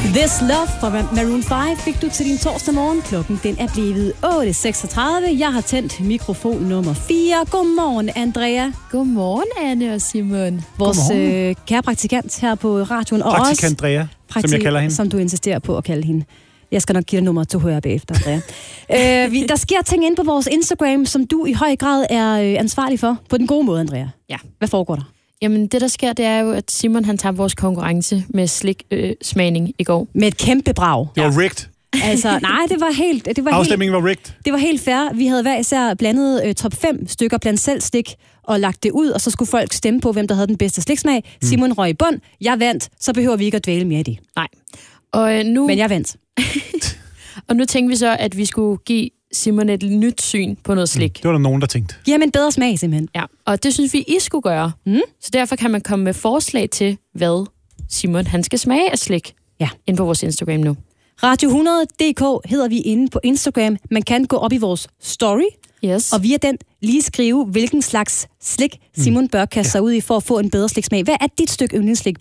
This Love fra Maroon 5 fik du til din torsdag morgen. Klokken den er blevet 8.36. Jeg har tændt mikrofon nummer 4. Godmorgen, Andrea. Godmorgen, Anne og Simon. Vores kære praktikant her på radioen. Og Praktikant Andrea, som jeg kalder hende. Som du insisterer på at kalde hende. Jeg skal nok give dig nummer 2 højere bagefter, Andrea. Der sker ting inde på vores Instagram, som du i høj grad er ansvarlig for. På den gode måde, Andrea. Ja. Hvad foregår der? Jamen, det der sker, det er jo, at Simon han tager vores konkurrence med slik-smagning i går. Med et kæmpe brag. Det var rigged. Altså, nej, det var helt... Afstemningen var rigged. Det var helt fair. Vi havde hver især blandet top 5 stykker blandt selv slik og lagt det ud, og så skulle folk stemme på, hvem der havde den bedste sliksmag. Simon røg i bund. Jeg vandt. Så behøver vi ikke at dvæle mere i det. Nej. Og nu... Men jeg vandt. Og nu tænkte vi så, at vi skulle give Simon et nyt syn på noget slik. Det var der nogen, der tænkte. Giv ham en bedre smag, simpelthen. Ja, og det synes vi, I skulle gøre. Så derfor kan man komme med forslag til, hvad Simon han skal smage af slik. Ja. Ind på vores Instagram nu. Radio 100.dk hedder vi inde på Instagram. Man kan gå op i vores story, Yes. og via den lige skrive, hvilken slags slik Simon bør kaste sig ud i for at få en bedre sliksmag. Hvad er dit stykke yndlingsslik?